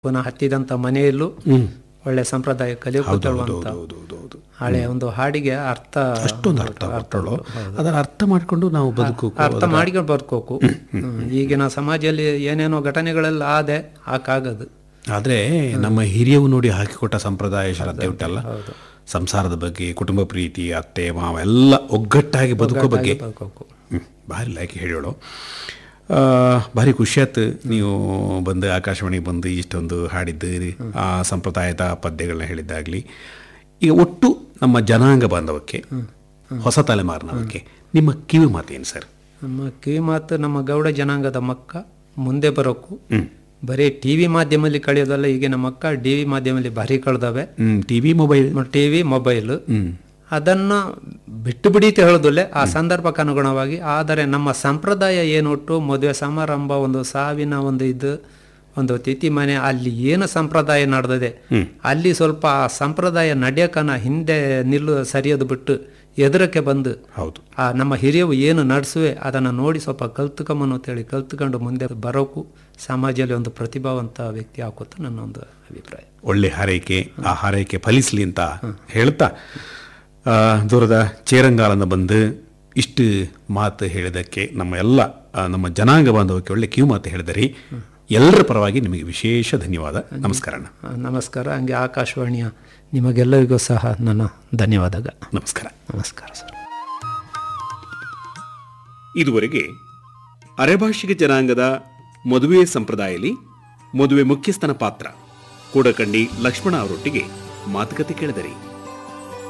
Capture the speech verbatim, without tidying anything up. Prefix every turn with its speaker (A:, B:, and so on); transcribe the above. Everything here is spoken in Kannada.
A: ಪುನಃ ಹತ್ತಿದಂಥ ಮನೆಯಲ್ಲೂ ಒಳ್ಳೆ ಸಂಪ್ರದಾಯ ಕಲಿಯುವಂತ ಹಳೆಯ ಒಂದು ಹಾಡಿಗೆ ಅರ್ಥ
B: ಅಷ್ಟೊಂದು ಅರ್ಥ ಕೊಟ್ಟಳು. ಅದರ ಅರ್ಥ ಮಾಡಿಕೊಂಡು ನಾವು ಬದುಕು
A: ಅರ್ಥ ಮಾಡಿಕೊಂಡು ಬದುಕೋಕು. ಈಗಿನ ಸಮಾಜದಲ್ಲಿ ಏನೇನೋ ಘಟನೆಗಳೆಲ್ಲ ಆದೆ ಹಾಕಾಗದು.
B: ಆದರೆ ನಮ್ಮ ಹಿರಿಯವು ನೋಡಿ ಹಾಕಿಕೊಟ್ಟ ಸಂಪ್ರದಾಯ ಶ್ರದ್ಧೆ ಉಂಟಲ್ಲ, ಸಂಸಾರದ ಬಗ್ಗೆ, ಕುಟುಂಬ ಪ್ರೀತಿ, ಅತ್ತೆ ಮಾವ ಎಲ್ಲ ಒಗ್ಗಟ್ಟಾಗಿ ಬದುಕೋ ಬಗ್ಗೆ ಭಾರಿ ಲೈಕ್ ಹೇಳೋಳು. ಭಾರಿ ಖುಷಿಯಾತು ನೀವು ಬಂದು ಆಕಾಶವಾಣಿಗೆ ಬಂದು ಇಷ್ಟೊಂದು ಹಾಡಿದ್ದೀರಿ, ಆ ಸಂಪ್ರದಾಯದ ಪದ್ಯಗಳನ್ನ ಹೇಳಿದ್ದಾಗಲಿ. ಈಗ ಒಟ್ಟು ನಮ್ಮ ಜನಾಂಗ ಬಾಂಧವಕ್ಕೆ, ಹೊಸ ತಲೆಮಾರಿನವಕ್ಕೆ ನಿಮ್ಮ ಕಿವಿ ಮಾತೇನು ಸರ್?
A: ನಮ್ಮ ಕಿವಿ ಮಾತು, ನಮ್ಮ ಗೌಡ ಜನಾಂಗದ ಮಕ್ಕ ಮುಂದೆ ಬರೋಕು ಬರೀ ಟಿ ವಿ ಮಾಧ್ಯಮದಲ್ಲಿ ಕಳೆಯೋದಲ್ಲ. ಈಗ ನಮ್ಮ ಮಕ್ಕ ಡಿ ವಿ ಮಾಧ್ಯಮದಲ್ಲಿ ಭಾರಿ ಕಳೆದವೆ.
B: T V mobile
A: T V mobile ಅದನ್ನು ಬಿಟ್ಟು ಬಿಡೀತ ಹೇಳೋದಿಲ್ಲ ಆ ಸಂದರ್ಭಕ್ಕೆ ಅನುಗುಣವಾಗಿ. ಆದರೆ ನಮ್ಮ ಸಂಪ್ರದಾಯ ಏನೊಟ್ಟು ಮದುವೆ ಸಮಾರಂಭ, ಒಂದು ಸಾವಿನ ಒಂದು ಇದು, ಒಂದು ತಿಥಿ ಮನೆ, ಅಲ್ಲಿ ಏನು ಸಂಪ್ರದಾಯ ನಡೆದಿದೆ ಅಲ್ಲಿ ಸ್ವಲ್ಪ ಆ ಸಂಪ್ರದಾಯ ನಡೆಯೋಕನ ಹಿಂದೆ ನಿಲ್ಲು ಸರಿಯೋದು ಬಿಟ್ಟು ಎದುರಕ್ಕೆ ಬಂದು
B: ಹೌದು
A: ಆ ನಮ್ಮ ಹಿರಿಯವು ಏನು ನಡೆಸುವೆ ಅದನ್ನು ನೋಡಿ ಸ್ವಲ್ಪ ಕಲ್ತ್ಕೊಂಬನು ಅಂತೇಳಿ ಕಲ್ತ್ಕೊಂಡು ಮುಂದೆ ಬರೋಕು ಸಮಾಜದಲ್ಲಿ ಒಂದು ಪ್ರತಿಭಾವಂತ ವ್ಯಕ್ತಿ ಹಾಕೋತ ನನ್ನ ಒಂದು ಅಭಿಪ್ರಾಯ.
B: ಒಳ್ಳೆ ಹಾರೈಕೆ, ಆ ಹಾರೈಕೆ ಫಲಿಸಲಿ ಅಂತ ಹೇಳ್ತಾ ದೂರದ ಚೇರಂಗಾಲನ ಬಂದು ಇಷ್ಟು ಮಾತು ಹೇಳಿದ್ದಕ್ಕೆ ನಮ್ಮ ಎಲ್ಲ ನಮ್ಮ ಜನಾಂಗ ಬಾಂಧವಕ್ಕೆ ಒಳ್ಳೆ ಕಿವಿ ಮಾತು ಹೇಳಿದರಿ. ಎಲ್ಲರ ಪರವಾಗಿ ನಿಮಗೆ ವಿಶೇಷ ಧನ್ಯವಾದ. ನಮಸ್ಕಾರ.
A: ನಮಸ್ಕಾರ. ಹಂಗೆ ಆಕಾಶವಾಣಿಯ ನಿಮಗೆಲ್ಲರಿಗೂ ಸಹ ನನ್ನ ಧನ್ಯವಾದ.
B: ನಮಸ್ಕಾರ.
A: ನಮಸ್ಕಾರ ಸರ್.
B: ಇದುವರೆಗೆ ಅರೆಭಾಷಿಕ ಜನಾಂಗದ ಮದುವೆ ಸಂಪ್ರದಾಯದಲ್ಲಿ ಮದುವೆ ಮುಖ್ಯಸ್ಥನ ಪಾತ್ರ ಕೂಡಕಂಡಿ ಲಕ್ಷ್ಮಣ ಅವರೊಟ್ಟಿಗೆ ಮಾತುಕತೆ ಕೇಳಿದರಿ.